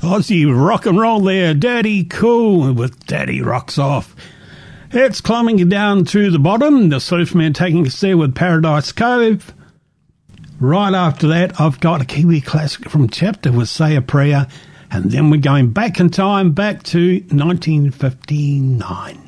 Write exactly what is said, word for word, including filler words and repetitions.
Aussie rock and roll there, Dirty Cool with Daddy Rocks Off. It's Climbing Down to the Bottom, the Surfman taking us there with Paradise Cove. Right after that, I've got a Kiwi classic from Chapter with Say a Prayer, and then we're going back in time, back to nineteen fifty-nine.